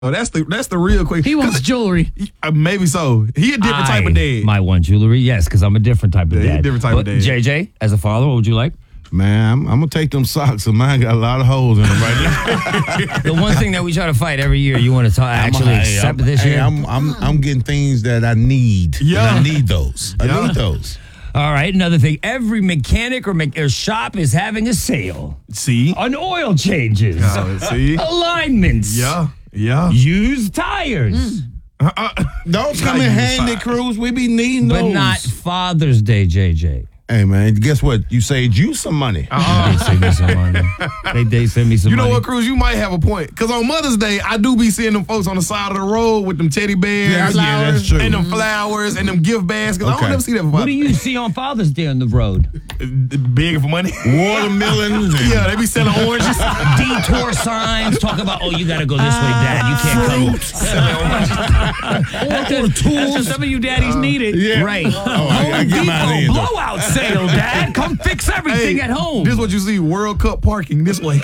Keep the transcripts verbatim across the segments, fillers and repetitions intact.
Oh, that's the that's the real question. He wants jewelry. Uh, maybe so. He a different I type of dad. might want jewelry, yes, because I'm a different type of Yeah, he a dad. different type of But dad. J J, as a father, what would you like? Man, I'm, I'm going to take them socks, and mine got a lot of holes in them right now. The one thing that we try to fight every year, you want to talk, actually I'm, accept I'm, this hey, year? I'm, I'm, I'm getting things that I need. Yeah. And I need those. I Yeah. need those. All right, another thing. Every mechanic or, me- or shop is having a sale See? on oil changes, Oh, see? alignments, Yeah. Yeah. used tires. Those Not come in using handy, socks. Cruz. We be needing But those. not Father's Day, J J. Hey, man, guess what? You saved you some money. They send me some money. They, they send me some You know money. what, Cruz? You might have a point. Because on Mother's Day, I do be seeing them folks on the side of the road with them teddy bears, Yeah, yeah, that's true. and them flowers, and them gift baskets. I Okay. don't never see that for What do you see on Father's Day on the road? Begging for money. Watermelons. and- Yeah, they be selling oranges. Detour signs talk about, oh, you got to go this way, Dad. You can't come. Or That's tools. what some of you daddies needed. Yeah. Right. Oh, I, I get mine in, Home though. Depot blowout sale, Dad. Come fix everything Hey, at home. This is what you see: World Cup parking this way.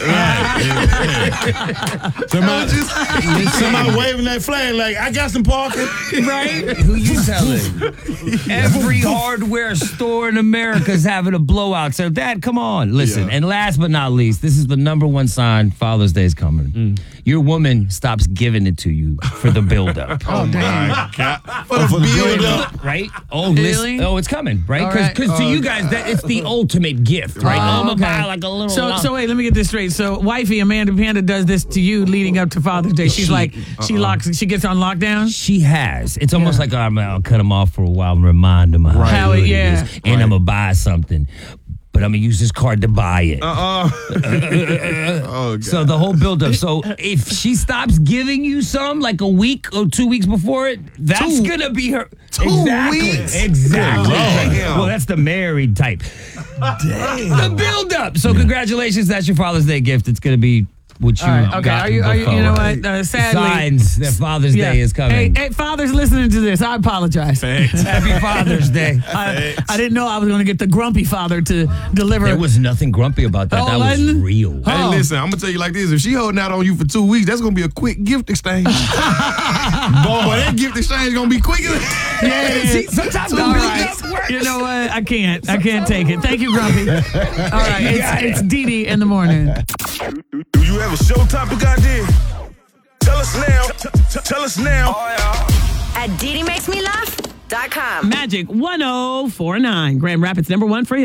Somebody, somebody waving that flag like, I got some parking. Right? Who you telling? Every hardware store in America is having a blowout. So, Dad, come on. Listen. Yeah. And last but not least, this is the number one sign Father's Day is coming. Mm. Your woman stops giving it to you for the buildup. Oh, damn. For the for the build build up. Right? Oh, Really? listen, oh, it's coming, right? All Because right. to you guys, that it's the ultimate gift, right? Oh, I'm gonna okay. buy like a little. So, so wait, let me get this straight. So, wifey Amanda Panda does this to you leading up to Father's Day. She's She- like, she locks, she gets on lockdown. She has. It's almost like I'm, I'll cut him off for a while and remind him how, How good it- it yeah. is, and I'm gonna buy something, but I'm gonna use this card to buy it. Uh-uh. Oh, God. So the whole buildup. So if she stops giving you some, like a week or two weeks before it, that's Two- gonna be her. two exactly. weeks? Exactly. Good Lord. Well, that's the married type. The buildup. So congratulations, that's your Father's Day gift. It's gonna be what you All right, okay. got. Are you, to are look you, you know forward. what? Uh, sadly, Signs that Father's yeah. Day is coming. Hey, hey, fathers listening to this, I apologize. Happy Father's Day. I, I didn't know I was going to get the grumpy father to deliver. There was nothing grumpy about that. Oh, that was wasn't? real. Oh. Hey, listen, I'm gonna tell you like this: if she holding out on you for two weeks, that's gonna be a quick gift exchange. Boy, that gift exchange gonna be quicker. Yeah, See, sometimes all the right. buildup works. You know what? I can't. I can't take it. Thank you, Grumpy. All right, it's, it's Dee Dee in the morning. Do you have a show topic idea? Tell us now. T- t- Tell us now. At Dee Dee Makes Me Laugh dot com. Magic one oh four nine, Grand Rapids number one for you.